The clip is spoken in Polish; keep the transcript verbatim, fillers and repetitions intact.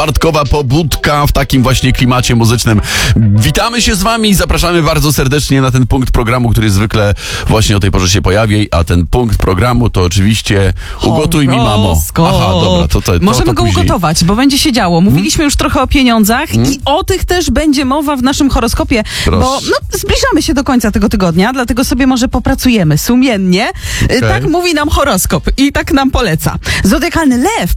Bartkowa pobudka w takim właśnie klimacie muzycznym. Witamy się z wami i zapraszamy bardzo serdecznie na ten punkt programu, który zwykle właśnie o tej porze się pojawi, a ten punkt programu to oczywiście Ugotuj mi, mamo. Horoskop. Aha, dobra, to, to, to Możemy to go później. ugotować, bo będzie się działo. Mówiliśmy już trochę o pieniądzach Hmm? i o tych też będzie mowa w naszym horoskopie, Proszę. bo no, zbliżamy się do końca tego tygodnia, dlatego sobie może popracujemy sumiennie. Okay. Tak mówi nam horoskop i tak nam poleca. Zodiakalny lew